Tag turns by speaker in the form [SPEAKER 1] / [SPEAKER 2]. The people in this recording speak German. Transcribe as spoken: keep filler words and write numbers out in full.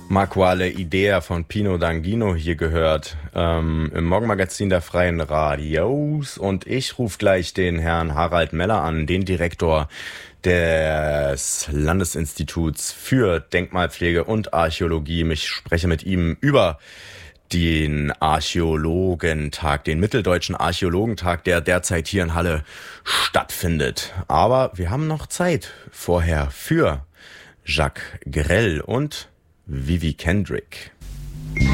[SPEAKER 1] Ma quale Idea von Pino D'Angino hier gehört, ähm, im Morgenmagazin der Freien Radios. Und ich rufe gleich den Herrn Harald Meller an, den Direktor des Landesinstituts für Denkmalpflege und Archäologie. Ich spreche mit ihm über den Archäologentag, den Mitteldeutschen Archäologentag, der derzeit hier in Halle stattfindet. Aber wir haben noch Zeit vorher für Jacques Grell und Vivi Kendrick.